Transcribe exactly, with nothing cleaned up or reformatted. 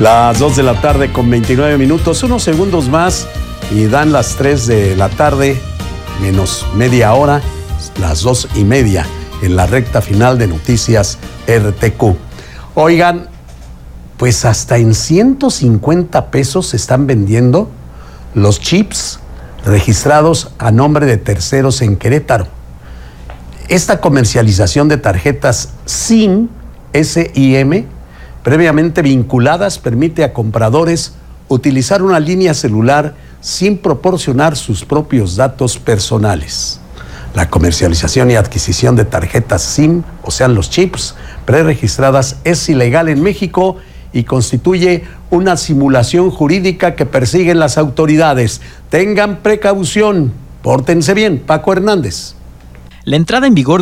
Las dos de la tarde con veintinueve minutos, unos segundos más y dan las tres de la tarde, menos media hora, las dos y media en la recta final de Noticias R T Q. Oigan, pues hasta en ciento cincuenta pesos se están vendiendo los chips registrados a nombre de terceros en Querétaro. Esta comercialización de tarjetas SIM, S I M, previamente vinculadas, permite a compradores utilizar una línea celular sin proporcionar sus propios datos personales. La comercialización y adquisición de tarjetas SIM, o sea, los chips preregistradas, es ilegal en México y constituye una simulación jurídica que persiguen las autoridades. Tengan precaución, pórtense bien. Paco Hernández. La entrada en vigor